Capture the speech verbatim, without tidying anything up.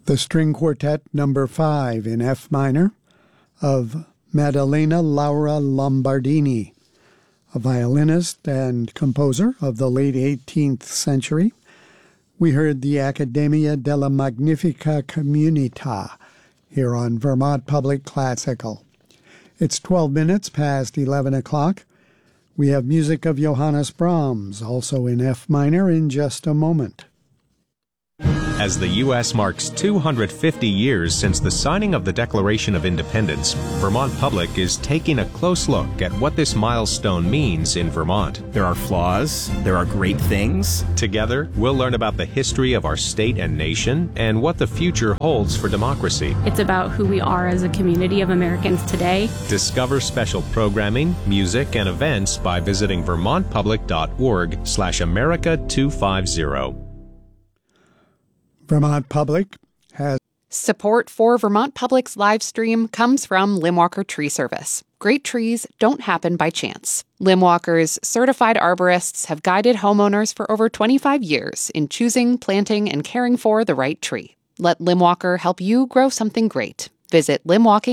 The String Quartet number five in F minor of Maddalena Laura Lombardini, a violinist and composer of the late eighteenth century. We heard the Accademia della Magnifica Comunità here on Vermont Public Classical. It's twelve minutes past eleven o'clock. We have music of Johannes Brahms, also in F minor, in just a moment. As the U S marks two hundred fifty years since the signing of the Declaration of Independence, Vermont Public is taking a close look at what this milestone means in Vermont. There are flaws, there are great things. Together, we'll learn about the history of our state and nation and what the future holds for democracy. It's about who we are as a community of Americans today. Discover special programming, music, and events by visiting vermontpublic.org slash America 250. Vermont Public has support for Vermont Public's live stream comes from Limwalker Tree Service. Great trees don't happen by chance. Limwalker's certified arborists have guided homeowners for over twenty-five years in choosing, planting, and caring for the right tree. Let Limwalker help you grow something great. Visit limwalking